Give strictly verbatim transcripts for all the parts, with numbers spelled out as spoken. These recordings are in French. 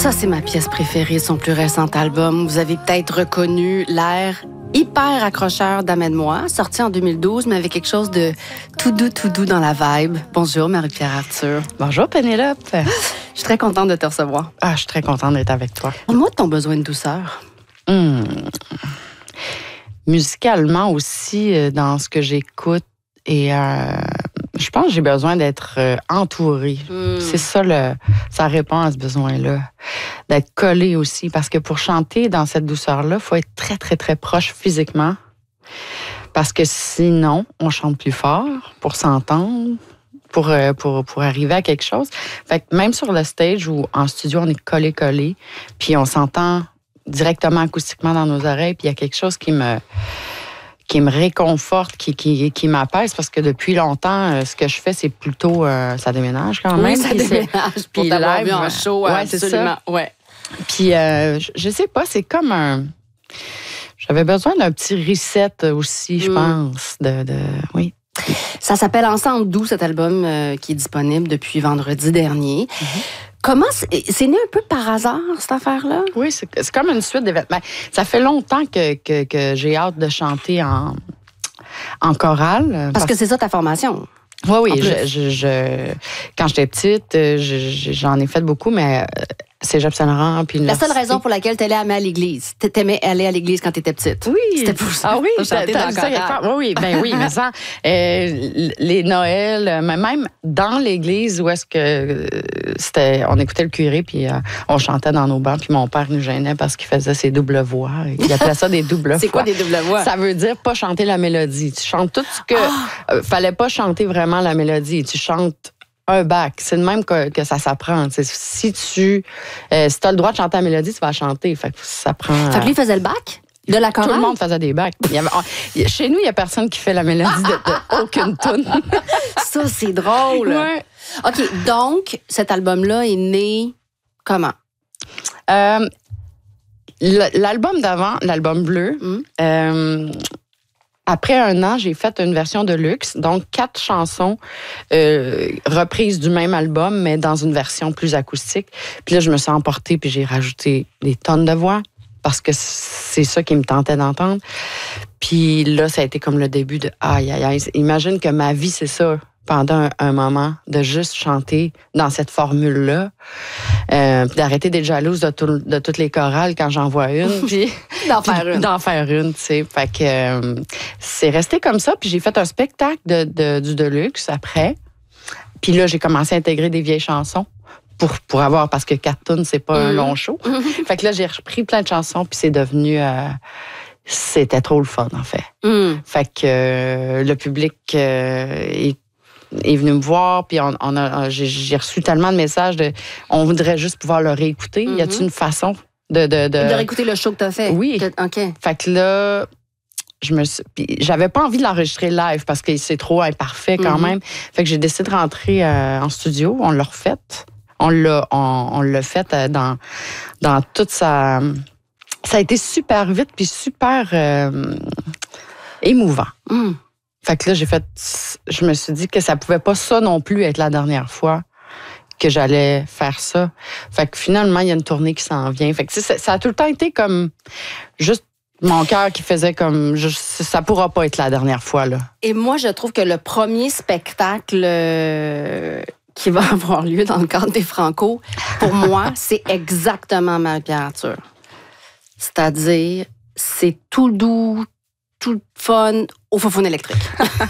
Ça, c'est ma pièce préférée de son plus récent album. Vous avez peut-être reconnu l'air hyper accrocheur d'Amène-moi, sorti en deux mille douze, mais avec quelque chose de tout doux, tout doux dans la vibe. Bonjour, Marie-Pierre Arthur. Bonjour, Pénélope. Je suis très contente de te recevoir. Ah, je suis très contente d'être avec toi. Parle-moi de ton besoin de douceur. Hum. Musicalement aussi, euh, dans ce que j'écoute, et euh, je pense que j'ai besoin d'être euh, entourée. Mm. C'est ça, le, ça répond à ce besoin-là. D'être collée aussi, parce que pour chanter dans cette douceur-là, il faut être très, très, très proche physiquement. Parce que sinon, on chante plus fort pour s'entendre, pour, euh, pour, pour arriver à quelque chose. Fait que même sur le stage ou en studio, on est collé-collé, puis on s'entend directement acoustiquement dans nos oreilles, puis il y a quelque chose qui me... qui me réconforte, qui, qui, qui m'apaise, parce que depuis longtemps, euh, ce que je fais, c'est plutôt... Euh, ça déménage quand même. Oui, ça déménage. Pour puis t'avoir live, vu en show, ouais, absolument. C'est ça. Ouais. Puis, euh, je, je sais pas, c'est comme un... J'avais besoin d'un petit reset aussi, je mm. pense. De, de, oui. Ça s'appelle Ensemble doux, cet album euh, qui est disponible depuis vendredi dernier. Mm-hmm. Comment c'est, c'est né un peu par hasard, cette affaire-là? Oui, c'est, c'est comme une suite d'événements. Ça fait longtemps que, que, que j'ai hâte de chanter en, en chorale. Parce, parce que c'est ça ta formation? Oui, oui. Je, je, je, quand j'étais petite, je, j'en ai fait beaucoup, mais Cégep Saint-Laurent, puis la seule raison pour laquelle tu allais à l'église, t'aimais aller à l'église quand tu étais petite? Oui. C'était pour ça. Ah oui, chanter dans ça. Oui, oui, ben oui, mais ça, euh, les Noëls, mais même dans l'église où est-ce que c'était, on écoutait le curé, puis euh, on chantait dans nos bancs, puis mon père nous gênait parce qu'il faisait ses doubles voix. Il appelait ça des doubles voix. C'est quoi des doubles voix? Ça veut dire pas chanter la mélodie. Tu chantes tout ce que... Ah! Euh, fallait pas chanter vraiment la mélodie. Tu chantes un bac. C'est de même que, que ça s'apprend. C'est, si tu euh, si as le droit de chanter la mélodie, tu vas chanter. Fait que ça prend... Euh... Fait que lui faisait le bac? De la chorale? Tout le monde faisait des bacs. Il y avait, on, chez nous, il n'y a personne qui fait la mélodie de, de aucune toune. Ça, c'est drôle. Ouais. OK, donc, cet album-là est né comment? Euh, l'album d'avant, l'album bleu, mm. euh, après un an, j'ai fait une version de luxe, donc quatre chansons euh, reprises du même album, mais dans une version plus acoustique. Puis là, je me suis emportée, puis j'ai rajouté des tonnes de voix, parce que c'est ça qui me tentait d'entendre. Puis là, ça a été comme le début de « aïe, aïe, aïe ». Imagine que ma vie, c'est ça, pendant un, un moment, de juste chanter dans cette formule-là, euh, puis d'arrêter d'être jalouse de, tout, de toutes les chorales quand j'en vois une, puis d'en faire une. D'en faire une, tu sais. Fait que euh, c'est resté comme ça, puis j'ai fait un spectacle de, de, du Deluxe après. Puis là, j'ai commencé à intégrer des vieilles chansons pour, pour avoir, parce que quatre tunes, c'est pas mmh. un long show. Mmh. Fait que là, j'ai repris plein de chansons, puis c'est devenu... Euh, c'était trop le fun, en fait. Mmh. Fait que euh, le public euh, est est venu me voir, puis on, on a, j'ai, j'ai reçu tellement de messages de on voudrait juste pouvoir le réécouter. Mm-hmm. Y a-t-il une façon de... De, de... de réécouter le show que t'as fait? Oui. Que, OK. Fait que là, je me suis... Puis j'avais pas envie de l'enregistrer live parce que c'est trop imparfait quand mm-hmm. même. Fait que j'ai décidé de rentrer euh, en studio. On l'a refait. On l'a, on, on l'a fait dans, dans toute sa... Ça a été super vite puis super euh, émouvant. Mm. Fait que là, j'ai fait... Je me suis dit que ça pouvait pas ça non plus être la dernière fois que j'allais faire ça. Fait que finalement, il y a une tournée qui s'en vient. Fait que ça, ça a tout le temps été comme... Juste mon cœur qui faisait comme... Je, ça pourra pas être la dernière fois, là. Et moi, je trouve que le premier spectacle euh, qui va avoir lieu dans le cadre des Franco, pour moi, c'est exactement Marie-Pierre Arthur. C'est-à-dire, c'est tout doux, tout fun au faux-phone électrique.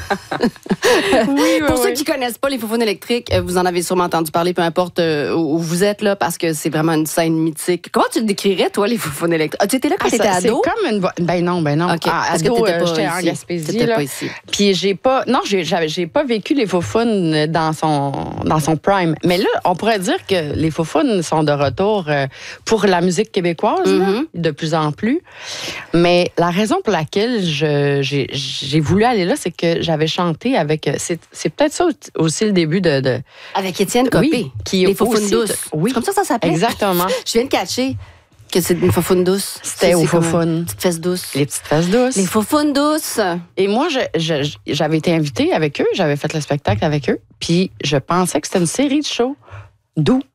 oui, Pour oui, ceux oui. qui connaissent pas les faux-phones électriques, vous en avez sûrement entendu parler, peu importe où vous êtes, là, parce que c'est vraiment une scène mythique. Comment tu le décrirais, toi, les faux-phones électriques? Ah, tu étais là quand ah, t'étais ado? C'est comme une... vo- Ben non, ben non. Okay. Ah, ado, euh, j'étais en Gaspésie. Pas ici. Puis j'ai pas... Non, j'ai, j'avais, j'ai pas vécu les faux-phones dans son, dans son prime. Mais là, on pourrait dire que les faux-phones sont de retour euh, pour la musique québécoise, mm-hmm. là, de plus en plus. Mais la raison pour laquelle je, j'ai, j'ai voulu aller là, c'est que j'avais chanté avec... C'est, c'est peut-être ça aussi le début de... de... Avec Étienne Copé. Oui, qui les faux-phounes douces. Oui. C'est comme ça ça s'appelle? Exactement. Je viens de catcher que c'est une faux-phoune douce. C'était aux faux-phounes. Petites fesses douces. Les petites fesses douces. Les faux-phounes douces. Et moi, je, je, j'avais été invitée avec eux, j'avais fait le spectacle avec eux, puis je pensais que c'était une série de shows doux.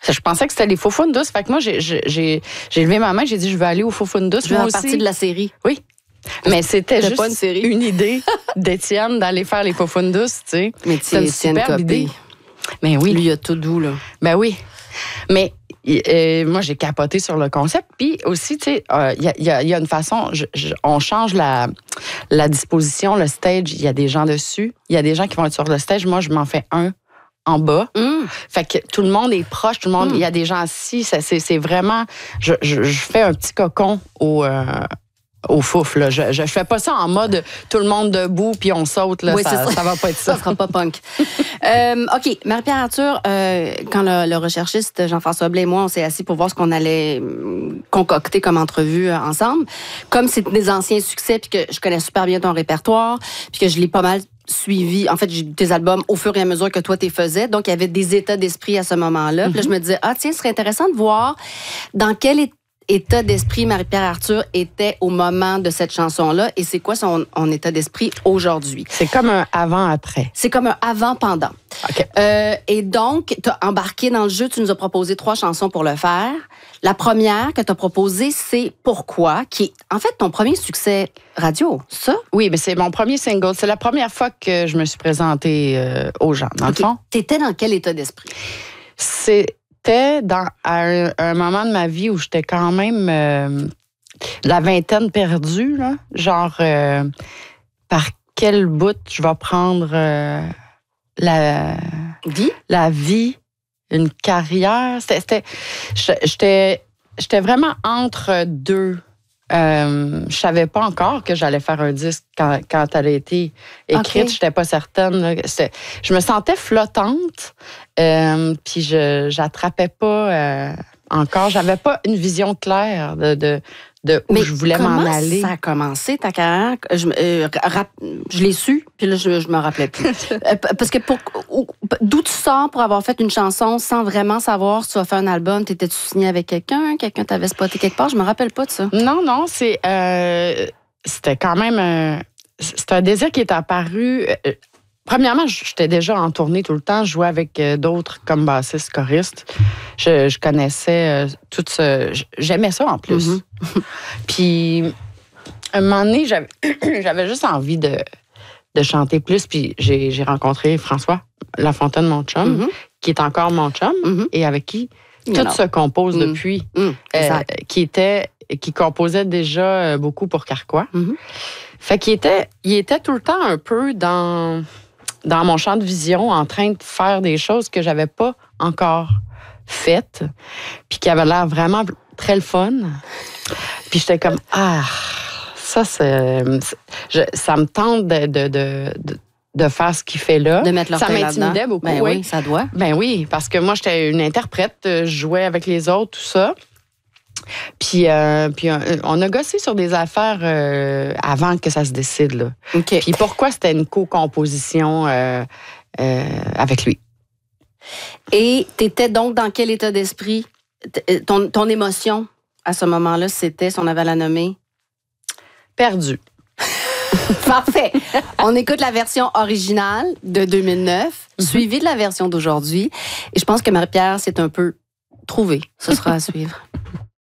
Je pensais que c'était les Faufounes douces. Fait que moi, j'ai, j'ai, j'ai levé ma main, j'ai dit, je veux aller aux Faufounes douces. Je veux moi en aussi. partie de la série. Oui. Mais c'était juste pas une, série. une idée d'Étienne d'aller faire les Faufounes douces, tu sais. Mais c'est une super idée. Mais oui. Lui, il a tout doux, là. Ben oui. Mais euh, moi, j'ai capoté sur le concept. Puis aussi, tu sais, il euh, y, y, y a une façon, je, je, on change la, la disposition, le stage, il y a des gens dessus. Il y a des gens qui vont être sur le stage. Moi, je m'en fais un en bas. Mm. Fait que tout le monde est proche, tout le monde, il mm. y a des gens assis. Ça, c'est, c'est vraiment, je, je, je fais un petit cocon au... Euh, au fouf, là. Je, je fais pas ça en mode tout le monde debout puis on saute, là. Oui, ça, ça. ça va pas être ça. Ça sera pas punk. euh, OK. Marie-Pierre Arthur, euh, quand le, le recherchiste Jean-François Blais et moi, on s'est assis pour voir ce qu'on allait concocter comme entrevue euh, ensemble. Comme c'est des anciens succès puis que je connais super bien ton répertoire puis que je l'ai pas mal suivi. En fait, j'ai eu tes albums au fur et à mesure que toi, t'es faisais. Donc, il y avait des états d'esprit à ce moment-là. Mm-hmm. Puis là, je me disais, ah, tiens, ce serait intéressant de voir dans quel état état d'esprit Marie-Pierre Arthur était au moment de cette chanson-là et c'est quoi son, son état d'esprit aujourd'hui? C'est comme un avant-après. C'est comme un avant-pendant. OK. Euh, et donc, tu as embarqué dans le jeu, tu nous as proposé trois chansons pour le faire. La première que tu as proposée, c'est Pourquoi, qui est en fait ton premier succès radio, ça? Oui, mais c'est mon premier single. C'est la première fois que je me suis présentée euh, aux gens, dans okay. le fond. T'étais dans quel état d'esprit? C'est... J'étais dans un, un moment de ma vie où j'étais quand même euh, la vingtaine perdue, là. Genre, euh, par quel bout je vais prendre euh, la vie, la vie, une carrière. C'était, c'était, j'étais, j'étais vraiment entre deux. Euh, je savais pas encore que j'allais faire un disque quand, quand elle a été écrite. Okay. J'étais pas certaine. C'était, je me sentais flottante, euh, puis je j'attrapais pas euh, encore. J'avais pas une vision claire de, de, de où Mais je voulais m'en aller. Ça a commencé ta carrière. Je, euh, rap, je l'ai su, puis là je, je me rappelais plus. Parce que pour, d'où tu sors pour avoir fait une chanson sans vraiment savoir si tu vas faire un album? T'étais-tu signé avec quelqu'un? Quelqu'un t'avait spoté quelque part? Je me rappelle pas de ça. Non, non, c'est euh, c'était quand même un, c'est un désir qui est apparu. Euh, Premièrement, j'étais déjà en tournée tout le temps. Je jouais avec d'autres comme bassistes, choristes. Je, je connaissais euh, tout ce... J'aimais ça en plus. Mm-hmm. Puis, un moment donné, j'avais, j'avais juste envie de, de chanter plus. Puis, j'ai, j'ai rencontré François Lafontaine, mon chum, mm-hmm. qui est encore mon chum, mm-hmm. et avec qui tout you know. se compose mm. depuis. Mm. Euh, qui était... qui composait déjà beaucoup pour Carquois. Mm-hmm. Fait qu'il était, il était tout le temps un peu dans... dans mon champ de vision, en train de faire des choses que j'avais pas encore faites, puis qui avaient l'air vraiment très le fun. Puis j'étais comme, ah, ça, c'est... Je, ça me tente de, de, de, de, de faire ce qu'il fait là. De mettre leur ça m'intimidait beaucoup. Ben oui. oui, ça doit. Ben oui, parce que moi, j'étais une interprète, je jouais avec les autres, tout ça. Puis, euh, puis on a gossé sur des affaires euh, avant que ça se décide. Là. Okay. Puis pourquoi c'était une co-composition euh, euh, avec lui. Et tu étais donc dans quel état d'esprit? Ton, ton émotion à ce moment-là, c'était, si on avait à la nommer? Perdu. Parfait. On écoute la version originale de deux mille neuf, mm-hmm. suivie de la version d'aujourd'hui. Et je pense que Marie-Pierre, c'est un peu trouvé. Ce sera à suivre.